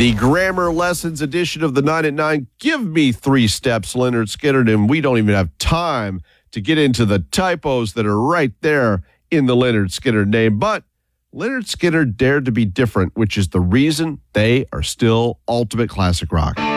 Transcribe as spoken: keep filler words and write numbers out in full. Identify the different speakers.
Speaker 1: The Grammar Lessons edition of the nine at nine. Give me three steps, Leonard Skinner, and we don't even have time to get into the typos that are right there in the Leonard Skinner name. But Leonard Skinner dared to be different, which is the reason they are still ultimate classic rock.